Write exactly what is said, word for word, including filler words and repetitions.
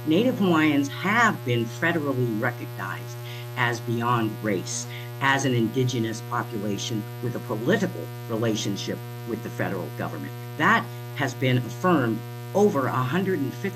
Native Hawaiians have been federally recognized as beyond race, as an indigenous population with a political relationship with the federal government. That has been affirmed over one hundred fifty